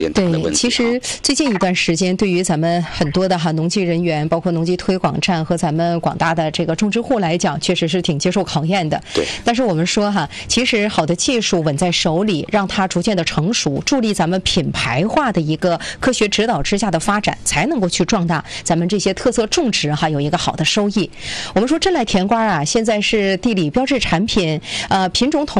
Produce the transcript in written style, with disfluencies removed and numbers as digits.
对，其实最近一段时间，对于咱们很多的农技人员，包括农机推广站和咱们广大的这个种植户来讲，确实是挺接受考验的。 对。 但是我们说其实好的技术稳在手里，让它逐渐的成熟，助力咱们品牌化的一个科学指导之下的发展，才能够去壮大咱们这些特色种植有一个好的收益。我们说珍赖甜瓜现在是地理标志产品，品种统